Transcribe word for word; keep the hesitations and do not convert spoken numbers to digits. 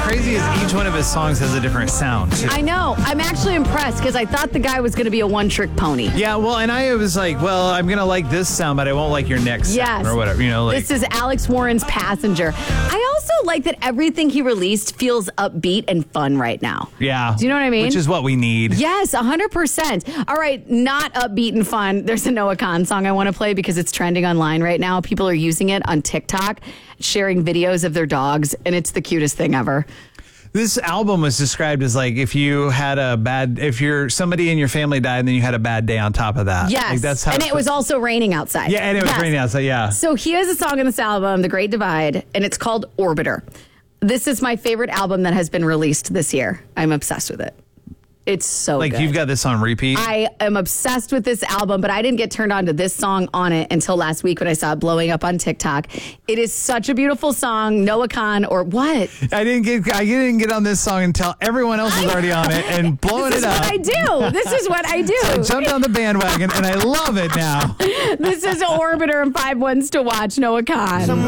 crazy is each one of his songs has a different sound, too. I know. I'm actually impressed because I thought the guy was going to be a one-trick pony. Yeah, well, and I was like, well, I'm going to like this sound, but I won't like your next Yes. sound or whatever. You know, like, This is Alex Warren's Passenger. I also like that everything he released feels upbeat and fun right now. yeah. Do you know what I mean? Which is what we need. Yes, one hundred percent. All right, not upbeat and fun. There's a Noah Khan song I want to play because it's trending online right now. People are using it on TikTok, sharing videos of their dogs, and it's the cutest thing ever. This album was described as like if you had a bad, if you're somebody in your family died and then you had a bad day on top of that. Yes, Like, that's how and it was also raining outside. Yeah, and it was Yes. raining outside, yeah. So he has a song on this album, The Great Divide, and it's called Orbiter. This is my favorite album that has been released this year. I'm obsessed with it. It's so Like good. you've got this on repeat. I am obsessed with this album, but I didn't get turned on to this song on it until last week when I saw it blowing up on TikTok. It is such a beautiful song. Noah Khan or what? I didn't get I didn't get on this song until everyone else was already on it and blowing This is it up. what I do. This is what I do. I jumped on the bandwagon and I love it now. This is Orbiter and Five Ones to Watch. Noah Khan.